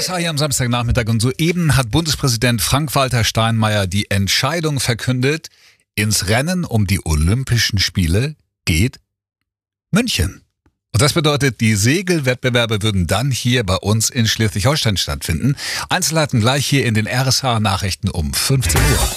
RSA hier am Samstagnachmittag und soeben hat Bundespräsident Frank-Walter Steinmeier die Entscheidung verkündet, ins Rennen um die Olympischen Spiele geht München. Und das bedeutet, die Segelwettbewerbe würden dann hier bei uns in Schleswig-Holstein stattfinden. Einzelheiten gleich hier in den RSA-Nachrichten um 15 Uhr.